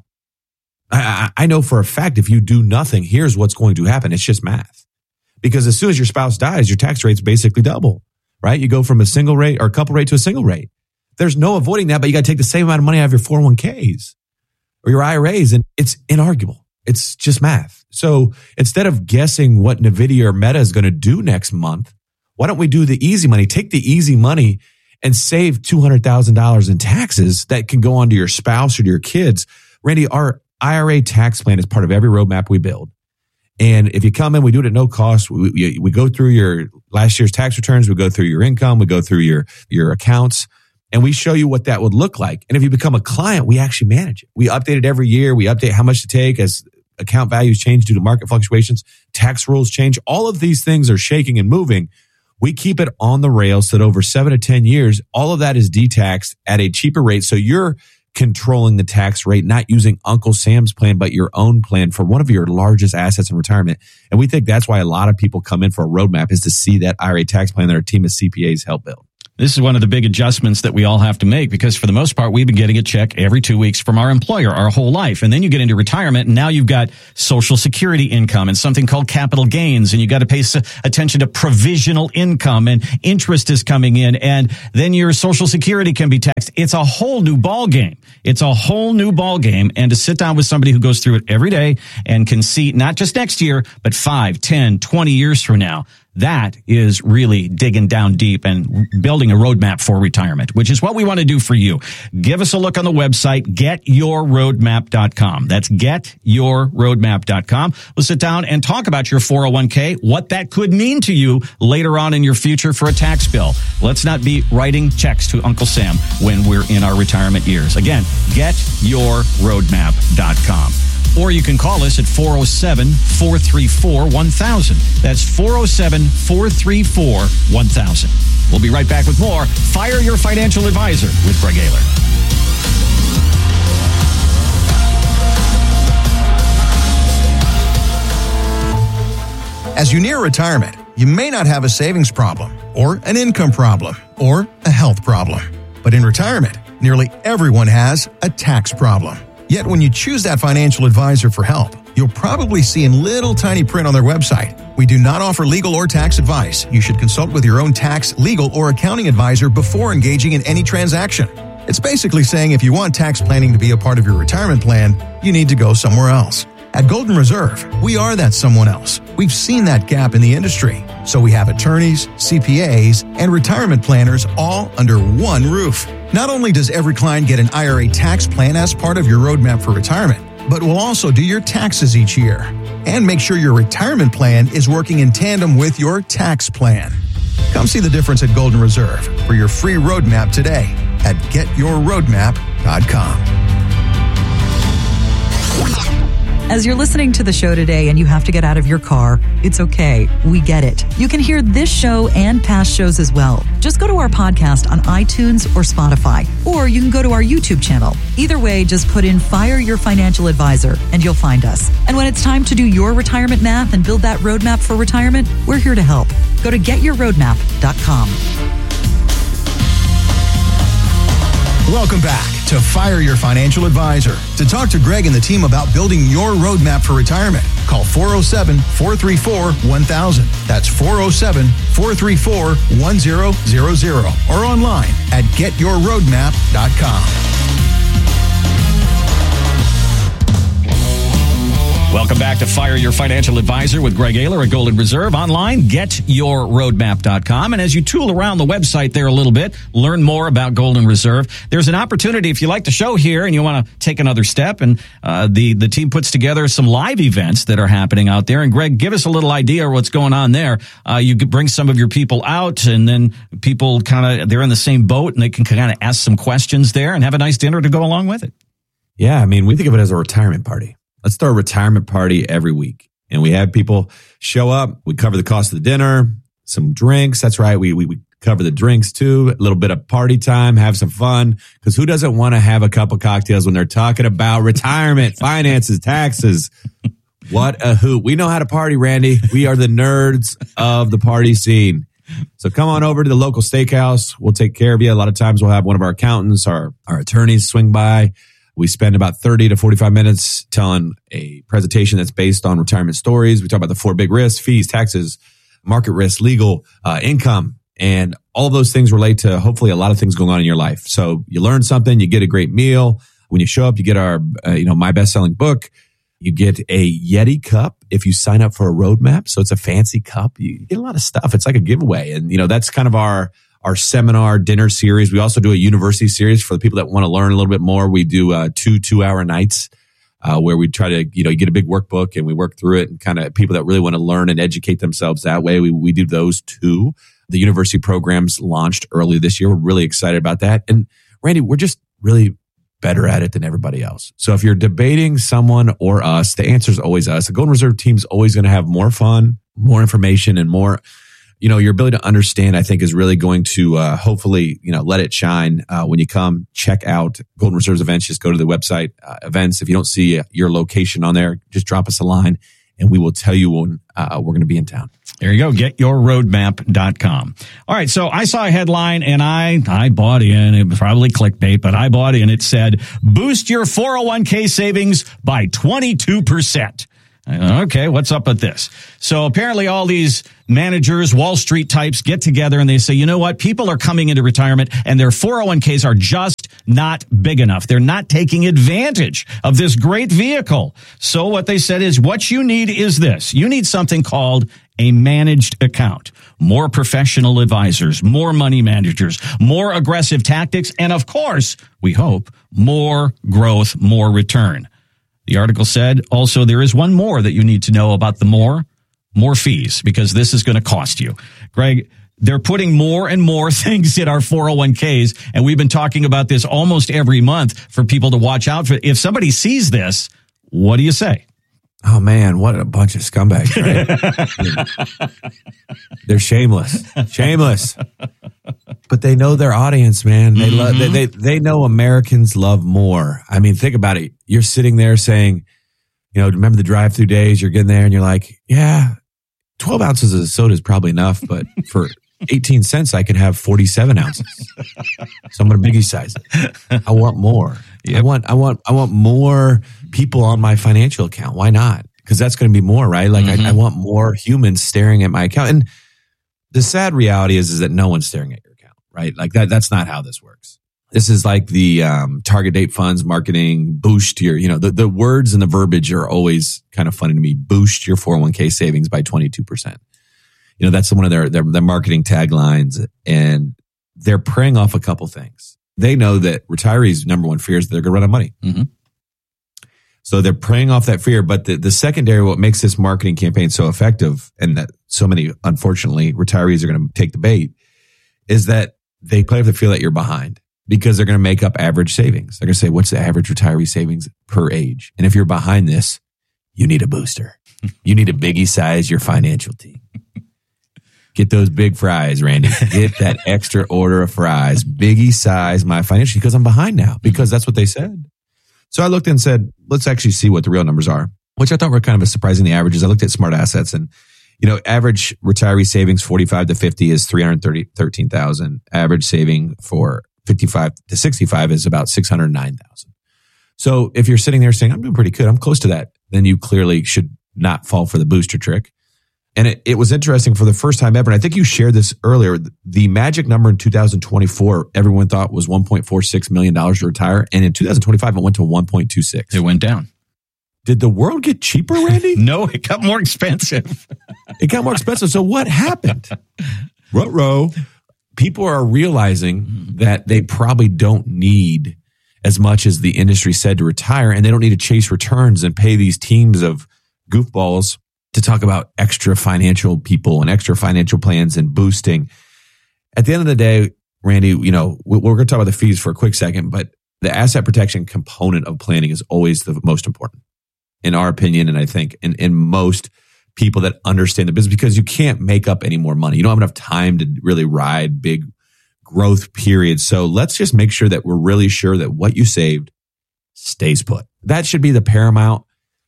I know for a fact if you do nothing, here's what's going to happen. It's just math. Because as soon as your spouse dies, your tax rates basically double, right? You go from a single rate or a couple rate to a single rate. There's no avoiding that, but you got to take the same amount of money out of your 401ks or your IRAs, and it's inarguable. It's just math. So instead of guessing what NVIDIA or Meta is going to do next month, why don't we do the easy money? Take the easy money and save $200,000 in taxes that can go on to your spouse or to your kids. Randy, our IRA tax plan is part of every roadmap we build. And if you come in, we do it at no cost. We go through your last year's tax returns. We go through your income. We go through your accounts. And we show you what that would look like. And if you become a client, we actually manage it. We update it every year. We update how much to take as account values change due to market fluctuations. Tax rules change. All of these things are shaking and moving. We keep it on the rails so that over 7 to 10 years, all of that is de-taxed at a cheaper rate. So you're controlling the tax rate, not using Uncle Sam's plan, but your own plan for one of your largest assets in retirement. And we think that's why a lot of people come in for a roadmap, is to see that IRA tax plan that our team of CPAs help build. This is one of the big adjustments that we all have to make because for the most part, we've been getting a check every 2 weeks from our employer our whole life. And then you get into retirement and now you've got Social Security income and something called capital gains. And you got to pay attention to provisional income and interest is coming in. And then your Social Security can be taxed. It's a whole new ball game. It's a whole new ball game. And to sit down with somebody who goes through it every day and can see not just next year, but 5, 10, 20 years from now, that is really digging down deep and building a roadmap for retirement, which is what we want to do for you. Give us a look on the website, getyourroadmap.com. That's getyourroadmap.com. We'll sit down and talk about your 401k, what that could mean to you later on in your future for a tax bill. Let's not be writing checks to Uncle Sam when we're in our retirement years. Again, getyourroadmap.com. Or you can call us at 407-434-1000. That's 407-434-1000. We'll be right back with more Fire Your Financial Advisor with Greg Ayler. As you near retirement, you may not have a savings problem, or an income problem, or a health problem. But in retirement, nearly everyone has a tax problem. Yet when you choose that financial advisor for help, you'll probably see in little tiny print on their website, "We do not offer legal or tax advice. You should consult with your own tax, legal, or accounting advisor before engaging in any transaction." It's basically saying if you want tax planning to be a part of your retirement plan, you need to go somewhere else. At Golden Reserve, we are that someone else. We've seen that gap in the industry. So we have attorneys, CPAs, and retirement planners all under one roof. Not only does every client get an IRA tax plan as part of your roadmap for retirement, but we'll also do your taxes each year and make sure your retirement plan is working in tandem with your tax plan. Come see the difference at Golden Reserve for your free roadmap today at getyourroadmap.com. As you're listening to the show today and you have to get out of your car, it's okay. We get it. You can hear this show and past shows as well. Just go to our podcast on iTunes or Spotify, or you can go to our YouTube channel. Either way, just put in Fire Your Financial Advisor and you'll find us. And when it's time to do your retirement math and build that roadmap for retirement, we're here to help. Go to getyourroadmap.com. Welcome back to Fire Your Financial Advisor. To talk to Greg and the team about building your roadmap for retirement, call 407-434-1000. That's 407-434-1000 or online at getyourroadmap.com. Welcome back to Fire Your Financial Advisor with Greg Ayler at Golden Reserve. Online, getyourroadmap.com. And as you tool around the website there a little bit, learn more about Golden Reserve. There's an opportunity if you like the show here and you want to take another step. And the team puts together some live events that are happening out there. And Greg, give us a little idea of what's going on there. You could bring some of your people out and then people they're in the same boat and they can kind of ask some questions there and have a nice dinner to go along with it. Yeah, I mean, we think of it as a retirement party. Let's throw a retirement party every week. And we have people show up. We cover the cost of the dinner, some drinks. That's right. We cover the drinks too. A little bit of party time, have some fun. Because who doesn't want to have a couple cocktails when they're talking about retirement, finances, taxes? What a hoot. We know how to party, Randy. We are the nerds of the party scene. So come on over to the local steakhouse. We'll take care of you. A lot of times we'll have one of our accountants, our attorneys swing by. We spend about 30 to 45 minutes telling a presentation that's based on retirement stories. We talk about the 4 big risks: fees, taxes, market risk, legal, income, and all of those things relate to hopefully a lot of things going on in your life. So you learn something, you get a great meal. When you show up, you get our, my best-selling book. You get a Yeti cup if you sign up for a roadmap. So it's a fancy cup. You get a lot of stuff. It's like a giveaway. And, that's kind of our seminar dinner series. We also do a university series for the people that want to learn a little bit more. We do 2 2-hour nights where we try to, you get a big workbook and we work through it, and kind of people that really want to learn and educate themselves that way. We do those too. The university programs launched earlier this year. We're really excited about that. And Randy, we're just really better at it than everybody else. So if you're debating someone or us, the answer is always us. The Golden Reserve team's always going to have more fun, more information, and more, your ability to understand, I think, is really going to hopefully, let it shine when you come check out Golden Reserve's events. Just go to the website events. If you don't see your location on there, just drop us a line and we will tell you when we're going to be in town. There you go. GetYourRoadmap.com. All right. So I saw a headline and I bought in. It was probably clickbait, but I bought in. It said, boost your 401k savings by 22%. Okay, what's up with this? So apparently all these managers, Wall Street types get together and they say, you know what? People are coming into retirement and their 401ks are just not big enough. They're not taking advantage of this great vehicle. So what they said is what you need is this. You need something called a managed account, more professional advisors, more money managers, more aggressive tactics, and of course, we hope, more growth, more return. The article said also there is one more that you need to know about the more fees, because this is going to cost you. Greg, they're putting more and more things in our 401ks, and we've been talking about this almost every month for people to watch out for. If somebody sees this, what do you say? Oh, man, what a bunch of scumbags, right? They're shameless. But they know their audience, man. They love. They know Americans love more. I mean, think about it. You're sitting there saying, remember the drive-through days? You're getting there and you're like, yeah, 12 ounces of soda is probably enough, but for 18 cents, I can have 47 ounces. So I'm going to biggie size it. I want more. Yep. I want more people on my financial account. Why not? Because that's going to be more, right? Like I want more humans staring at my account. And the sad reality is that no one's staring at your account, right? Like that's not how this works. This is like the target date funds marketing, boost your, the words and the verbiage are always kind of funny to me. Boost your 401k savings by 22%. That's one of their marketing taglines, and they're preying off a couple things. They know that retirees' number one fear is they're going to run out of money. Mm-hmm. So they're preying off that fear. But the secondary, what makes this marketing campaign so effective, and that so many, unfortunately, retirees are going to take the bait, is that they play off the fear that you're behind, because they're going to make up average savings. They're going to say, what's the average retiree savings per age? And if you're behind this, you need a booster. You need to biggie size your financial team. Get those big fries, Randy. Get that extra order of fries. Biggie size my financial, because I'm behind now, because that's what they said. So I looked and said, let's actually see what the real numbers are, which I thought were kind of surprising, the averages. I looked at Smart Assets, and, average retiree savings 45 to 50 is 313,000. Average saving for 55 to 65 is about 609,000. So if you're sitting there saying, I'm doing pretty good, I'm close to that, then you clearly should not fall for the booster trick. And it was interesting for the first time ever. And I think you shared this earlier. The magic number in 2024, everyone thought was $1.46 million to retire. And in 2025, it went to 1.26. It went down. Did the world get cheaper, Randy? No, it got more expensive. It got more expensive. So what happened? Ruh-roh. People are realizing that they probably don't need as much as the industry said to retire, and they don't need to chase returns and pay these teams of goofballs to talk about extra financial people and extra financial plans and boosting. At the end of the day, Randy, we're going to talk about the fees for a quick second, but the asset protection component of planning is always the most important, in our opinion, and I think in most people that understand the business, because you can't make up any more money. You don't have enough time to really ride big growth periods. So let's just make sure that we're really sure that what you saved stays put. That should be the paramount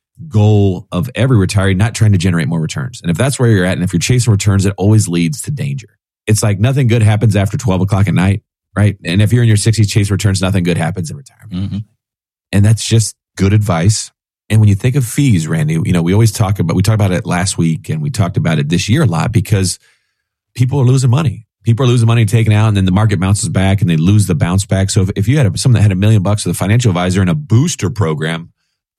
goal of every retiree, not trying to generate more returns. And if that's where you're at, and if you're chasing returns, it always leads to danger. It's like nothing good happens after 12 o'clock at night, right? And if you're in your 60s, chase returns, nothing good happens in retirement. Mm-hmm. And that's just good advice. And when you think of fees, Randy, we always talk about it last week, and we talked about it this year a lot, because people are losing money. People are losing money taken out, and then the market bounces back and they lose the bounce back. So if you had someone that had $1 million with a financial advisor in a booster program,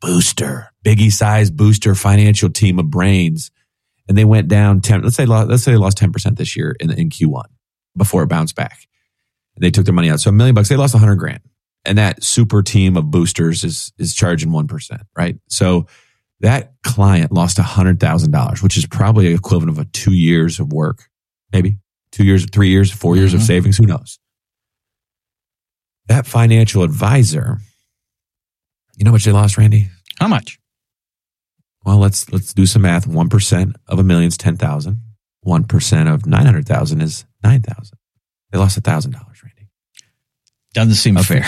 biggie size booster financial team of brains, and they went down 10, let's say they lost 10% this year in Q1 before it bounced back, and they took their money out. So $1 million, they lost $100,000. And that super team of boosters is charging 1%, right? So that client lost $100,000, which is probably equivalent of 2 years of work, maybe 2 years, 3 years, 4 years of savings. Who knows? That financial advisor, you know how much they lost, Randy? How much? Well, let's do some math. 1% of $1 million is 10,000. 1% of 900,000 is 9,000. They lost $1,000, Randy. Doesn't seem fair.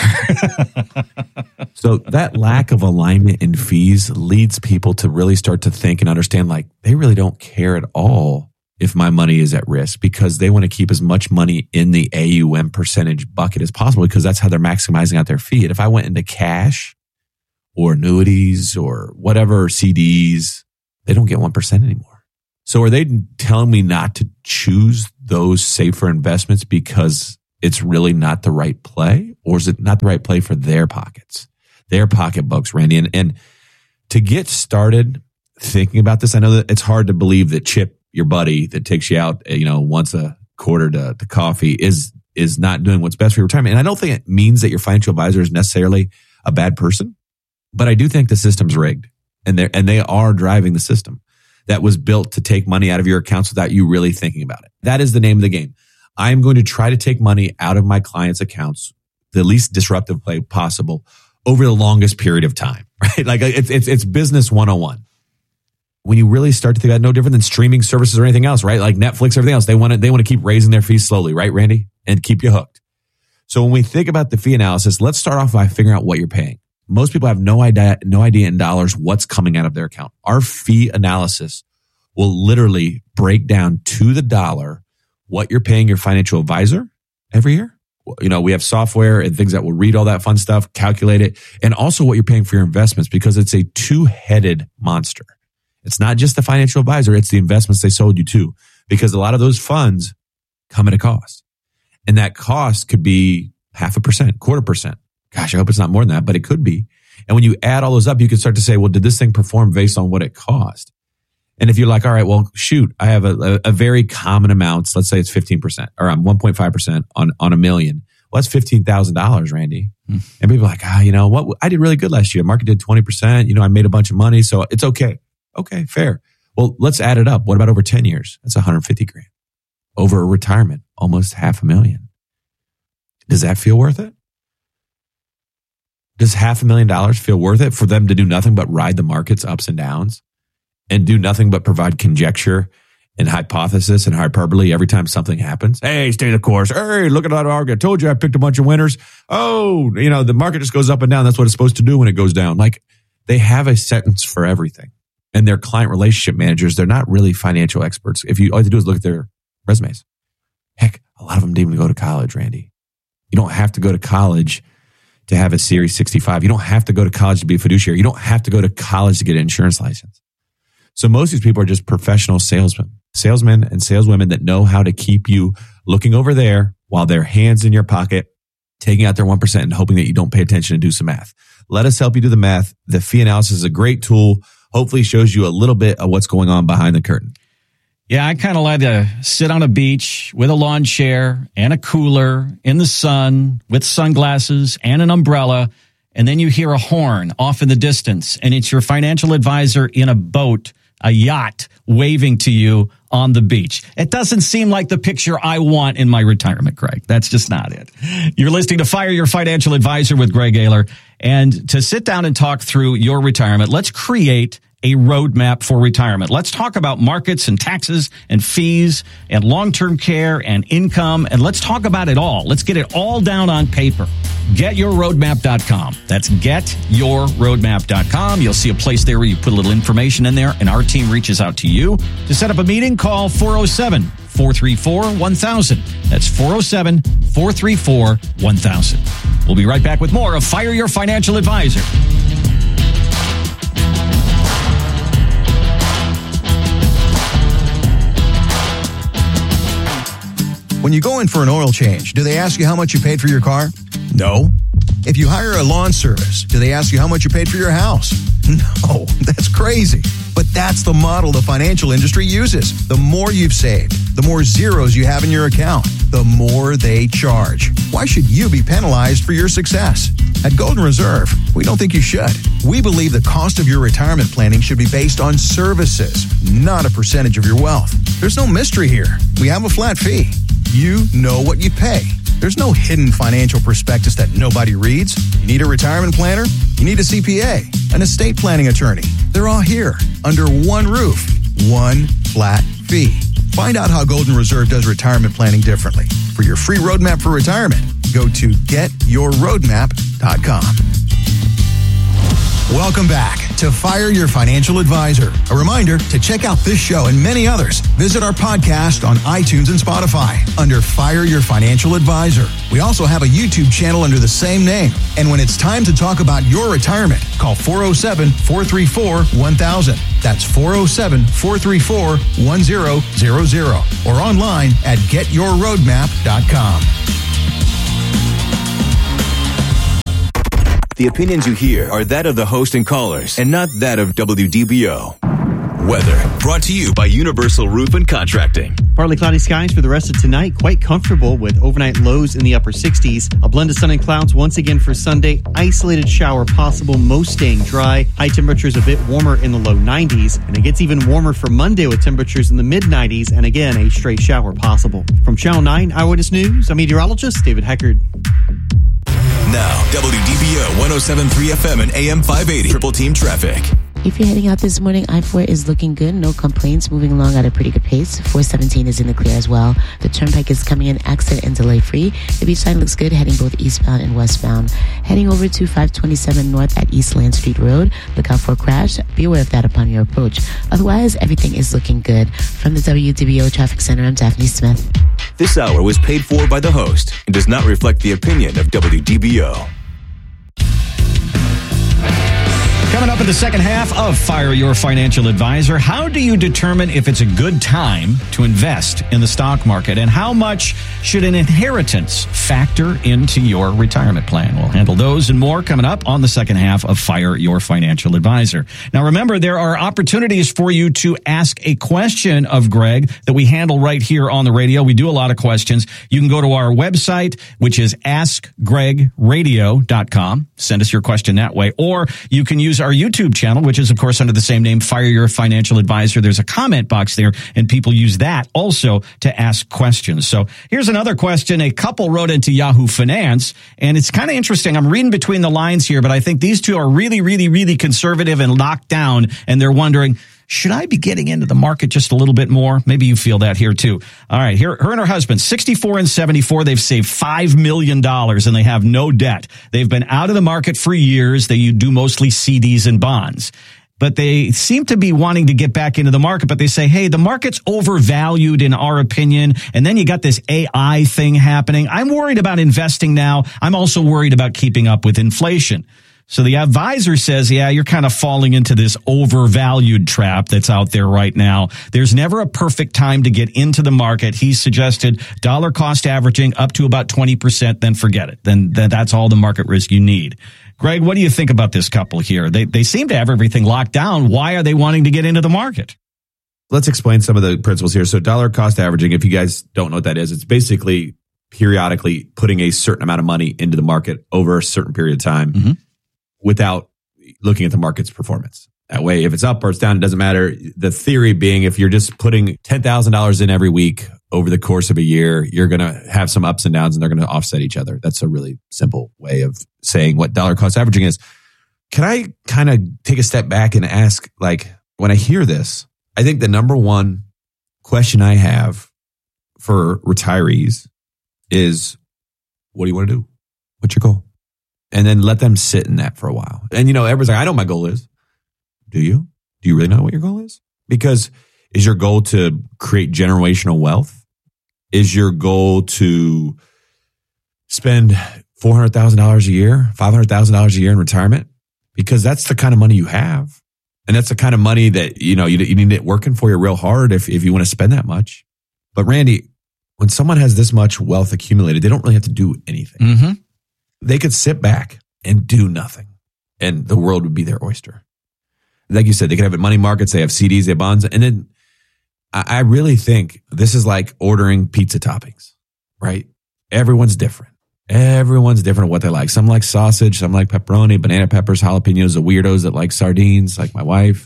So that lack of alignment in fees leads people to really start to think and understand, like, they really don't care at all if my money is at risk, because they want to keep as much money in the AUM percentage bucket as possible, because that's how they're maximizing out their fee. And if I went into cash or annuities or whatever, CDs, they don't get 1% anymore. So are they telling me not to choose those safer investments because it's really not the right play? Or is it not the right play for their pockets, their pocketbooks, Randy? And to get started thinking about this, I know that it's hard to believe that Chip, your buddy that takes you out, once a quarter to coffee, is not doing what's best for your retirement. And I don't think it means that your financial advisor is necessarily a bad person, but I do think the system's rigged, and they are driving the system that was built to take money out of your accounts without you really thinking about it. That is the name of the game. I'm going to try to take money out of my clients' accounts the least disruptive way possible over the longest period of time, right? Like it's business 101. When you really start to think about it, no different than streaming services or anything else, right? Like Netflix, everything else, they want to keep raising their fees slowly, right, Randy? And keep you hooked. So when we think about the fee analysis, let's start off by figuring out what you're paying. Most people have no idea in dollars what's coming out of their account. Our fee analysis will literally break down to the dollar what you're paying your financial advisor every year. We have software and things that will read all that fun stuff, calculate it, and also what you're paying for your investments, because it's a two-headed monster. It's not just the financial advisor, it's the investments they sold you to, because a lot of those funds come at a cost. And that cost could be 0.5%, 0.25%. Gosh, I hope it's not more than that, but it could be. And when you add all those up, you can start to say, well, did this thing perform based on what it cost? And if you're like, all right, well, shoot, I have a very common amount. Let's say it's 15% or 1.5% on $1 million. Well, that's $15,000, Randy. And people are like, what? I did really good last year. Market did 20%. I made a bunch of money, so it's okay. Okay, fair. Well, let's add it up. What about over 10 years? That's $150,000. Over a retirement, almost $500,000. Does that feel worth it? Does $500,000 feel worth it for them to do nothing but ride the market's ups and downs and do nothing but provide conjecture and hypothesis and hyperbole every time something happens? Hey, stay the course. Hey, look at that market. I told you I picked a bunch of winners. Oh, the market just goes up and down. That's what it's supposed to do when it goes down. Like, they have a sentence for everything. And their client relationship managers, they're not really financial experts. All you have to do is look at their resumes. Heck, a lot of them didn't even go to college, Randy. You don't have to go to college to have a Series 65. You don't have to go to college to be a fiduciary. You don't have to go to college to get an insurance license. So most of these people are just professional salesmen and saleswomen that know how to keep you looking over there while their hands in your pocket, taking out their 1% and hoping that you don't pay attention and do some math. Let us help you do the math. The fee analysis is a great tool. Hopefully shows you a little bit of what's going on behind the curtain. Yeah, I kind of like to sit on a beach with a lawn chair and a cooler in the sun with sunglasses and an umbrella. And then you hear a horn off in the distance, and it's your financial advisor in a boat, a yacht, waving to you on the beach. It doesn't seem like the picture I want in my retirement, Greg. That's just not it. You're listening to Fire Your Financial Advisor with Greg Ayler. And to sit down and talk through your retirement, let's create a roadmap for retirement. Let's talk about markets and taxes and fees and long-term care and income. And let's talk about it all. Let's get it all down on paper. GetYourRoadmap.com. That's GetYourRoadmap.com. You'll see a place there where you put a little information in there, and our team reaches out to you. To set up a meeting, call 407-434-1000. That's 407-434-1000. We'll be right back with more of Fire Your Financial Advisor. When you go in for an oil change, do they ask you how much you paid for your car? No. If you hire a lawn service, do they ask you how much you paid for your house? No, that's crazy. But that's the model the financial industry uses. The more you've saved, the more zeros you have in your account, the more they charge. Why should you be penalized for your success? At Golden Reserve, we don't think you should. We believe the cost of your retirement planning should be based on services, not a percentage of your wealth. There's no mystery here. We have a flat fee. You know what you pay. There's no hidden financial prospectus that nobody reads. You need a retirement planner? You need a CPA, an estate planning attorney. They're all here under one roof, one flat fee. Find out how Golden Reserve does retirement planning differently. For your free roadmap for retirement, go to getyourroadmap.com. Welcome back to Fire Your Financial Advisor. A reminder to check out this show and many others. Visit our podcast on iTunes and Spotify under Fire Your Financial Advisor. We also have a YouTube channel under the same name. And when it's time to talk about your retirement, call 407-434-1000. That's 407-434-1000 or online at getyourroadmap.com. The opinions you hear are that of the host and callers and not that of WDBO. Weather brought to you by Universal Roof and Contracting. Partly cloudy skies for the rest of tonight. Quite comfortable with overnight lows in the upper 60s. A blend of sun and clouds once again for Sunday. Isolated shower possible, most staying dry. High temperatures a bit warmer in the low 90s. And it gets even warmer for Monday with temperatures in the mid 90s. And again, a stray shower possible. From Channel 9 Eyewitness News, I'm meteorologist David Heckard. Now, WDBO 107.3 FM and AM 580. Triple Team Traffic. If you're heading out this morning, I-4 is looking good. No complaints. Moving along at a pretty good pace. 417 is in the clear as well. The turnpike is coming in accident and delay free. The beach line looks good, heading both eastbound and westbound. Heading over to 527 north at East Land Street Road. Look out for a crash. Be aware of that upon your approach. Otherwise, everything is looking good. From the WDBO Traffic Center, I'm Daphne Smith. This hour was paid for by the host and does not reflect the opinion of WDBO. Coming up in the second half of Fire Your Financial Advisor, how do you determine if it's a good time to invest in the stock market? And how much should an inheritance factor into your retirement plan? We'll handle those and more coming up on the second half of Fire Your Financial Advisor. Now, remember, there are opportunities for you to ask a question of Greg that we handle right here on the radio. We do a lot of questions. You can go to our website, which is askgregradio.com. Send us your question that way. Or you can use our YouTube channel, which is, of course, under the same name, Fire Your Financial Advisor. There's a comment box there, and people use that also to ask questions. So here's another question. A couple wrote into Yahoo Finance, and it's kind of interesting. I'm reading between the lines here, but I think these two are really, really, really conservative and locked down, and they're wondering, should I be getting into the market just a little bit more? Maybe you feel that here too. All right, her and her husband, 64 and 74, they've saved $5 million and they have no debt. They've been out of the market for years. They do mostly CDs and bonds. But they seem to be wanting to get back into the market, but they say, hey, the market's overvalued in our opinion. And then you got this AI thing happening. I'm worried about investing now. I'm also worried about keeping up with inflation. So the advisor says, yeah, you're kind of falling into this overvalued trap that's out there right now. There's never a perfect time to get into the market. He suggested dollar cost averaging up to about 20%, then forget it. Then that's all the market risk you need. Greg, what do you think about this couple here? They seem to have everything locked down. Why are they wanting to get into the market? Let's explain some of the principles here. So dollar cost averaging, if you guys don't know what that is, it's basically periodically putting a certain amount of money into the market over a certain period of time without looking at the market's performance. That way, if it's up or it's down, it doesn't matter. The theory being, if you're just putting $10,000 in every week over the course of a year, you're going to have some ups and downs and they're going to offset each other. That's a really simple way of saying what dollar cost averaging is. Can I kind of take a step back and ask, like, when I hear this, I think the number one question I have for retirees is, what do you want to do? What's your goal? And then let them sit in that for a while. And, you know, everybody's like, I know what my goal is. Do you? Do you really know what your goal is? Because is your goal to create generational wealth? Is your goal to spend $400,000 a year, $500,000 a year in retirement? Because that's the kind of money you have. And that's the kind of money that, you know, you need it working for you real hard if you want to spend that much. But Randy, when someone has this much wealth accumulated, they don't really have to do anything. They could sit back and do nothing and the world would be their oyster. Like you said, they could have money markets, they have CDs, they have bonds. And then I really think this is like ordering pizza toppings, right? Everyone's different. Everyone's different at what they like. Some like sausage, some like pepperoni, banana peppers, jalapenos, the weirdos that like sardines, like my wife.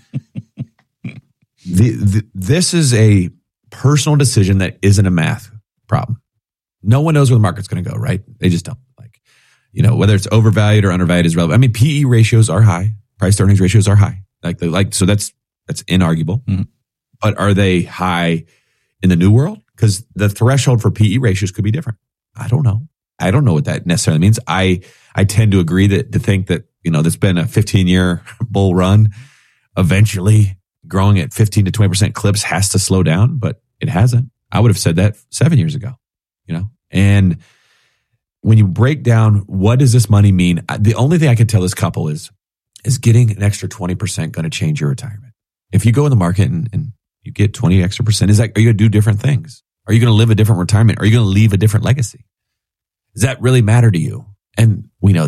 This is a personal decision that isn't a math problem. No one knows where the market's going to go, right? They just don't. Like, you know, whether it's overvalued or undervalued is relevant. I mean, PE ratios are high. Price to earnings ratios are high. So that's inarguable. But are they high in the new world? Because the threshold for PE ratios could be different. I don't know. I don't know what that necessarily means. I tend to agree to think that, there's been a 15-year bull run. Eventually growing at 15 to 20% clips has to slow down, but it hasn't. I would have said that 7 years ago, and when you break down, what does this money mean? The only thing I can tell this couple is getting an extra 20% going to change your retirement? If you go in the market and you get 20 extra percent, are you going to do different things? Are you going to live a different retirement? Are you going to leave a different legacy? Does that really matter to you? And we know